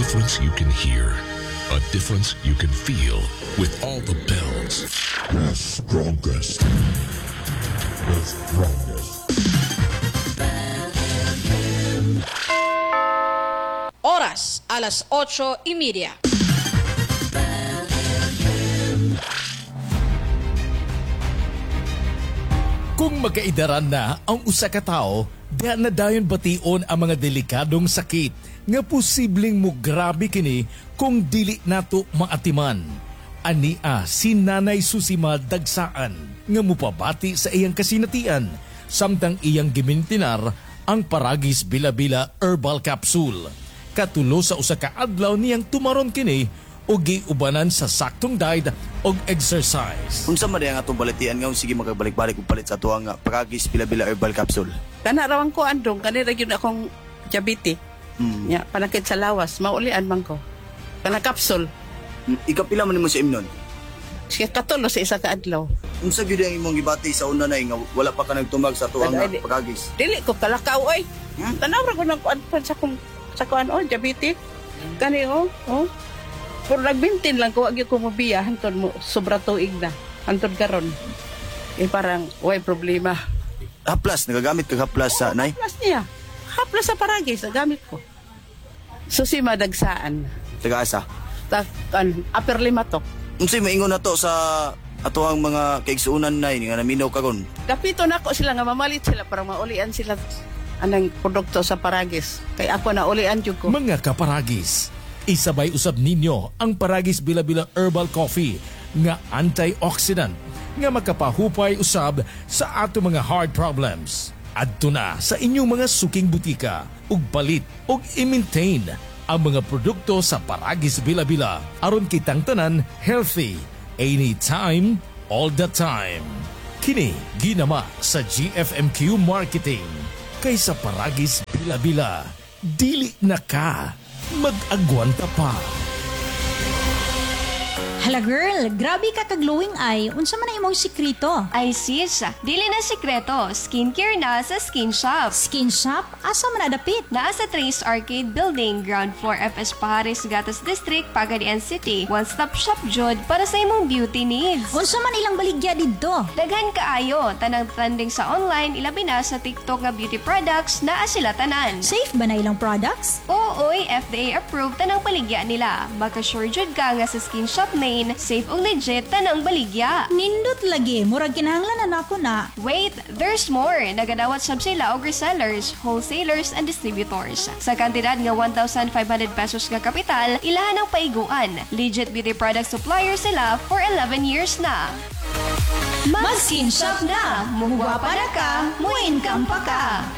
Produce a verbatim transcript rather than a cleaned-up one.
difference you can hear, a difference you can feel with all the bells. The strongest. The strongest. Oras, alas ocho y media. Kung magkaidaran na ang usa ka tawo, diha na dayon bation ang mga delikadong sakit nga posibleng mo grabe kini kung dili nato maatiman. Ania si Nanay Susima Dagsaan nga mupabati sa iyang kasinatian samtang iyang gimintinar ang Paragis Bila-Bila Herbal Capsule. Katulo sa usa ka adlaw niyang tumaron kini o giubanan sa saktong diet o exercise. Unsa man ang atong balitian nga sige magabalik-balik og palit sa tuwang nga Paragis Bila-Bila Herbal Capsule. Kana rawang ko andong kanira gyud akong diabetes. Hmm. Ya, panakit sa lawas, maulian man ko. Kana capsule. Hmm. Ikapila man nimo sa imnon. Siya katulo sa isa ka adlaw. Unsa gyud ang imong gibati sa una nay nga wala pa ka nagtumag sa tuwang nga Ay, di- Paragis? Dili ko kalakaw oy. Hmm? Tanaw ra ko nang kuan pa sa kung sa kuan oh diabetes. Kani oh, oh. Pero nagbintin lang ko, agi ko mabiya, hantod mo, sobra tuig na. Hantod karon. Eh parang, way problema. Haplas, nagagamit ka haplas sa nay? Haplas niya. Haplas sa Paragis, nagamit ko. Susima Dagsaan. Taga-asa. Tak, kan, upper lima to. Unsay maingon nato sa atuang mga kaigsuunan nay nga naminaw karon? Kapito na ako sila nga mamalit sila para maulian sila anang produkto sa Paragis. Kaya ako na ulian jud ko. Mga kaparagis, isabay usab ninyo ang Paragis Bila-Bila Herbal Coffee nga antioxidant nga makapahupay usab sa ato mga heart problems. Adto na sa inyong mga suking butika ug palit ug i-maintain ang mga produkto sa Paragis Bila-Bila aron kitang tanan healthy anytime, all the time. Kini ginama sa G F M Q Marketing kaysa Paragis Bila-Bila. Dili na ka mag-agwanta pa. Hala girl, grabe ka ka-glowing eye. Unsa man na imong sikrito? Ay sis, dili na sikreto. Skincare na sa Skin Shop. Skin shop? Asa man nadapit? Naa sa Trace Arcade Building, ground floor F S Pahares, Gatas District, Pagadian City. One-stop shop jud para sa imong beauty needs. Unsa man ilang baligya didto? Daghan kaayo, tanang trending sa online, ilabi na sa TikTok nga beauty products, naa sila tanan. Safe ba na ilang products? Ooy, F D A approved tanang baligya nila. Magka-sure jud ka nga sa Skin Shop main, safe ug legit tanang baligya. Nindot lagi, murag kinahanglan na ako na. Wait, there's more. Nagadawat sab sila og resellers, wholesalers, and distributors. Sa kantidad nga one thousand five hundred pesos nga kapital, ilahan ang paiguan. Legit beauty product supplier sila for eleven years na. Mag-skin shop na! Muhwa pa na ka, muin kang pa ka!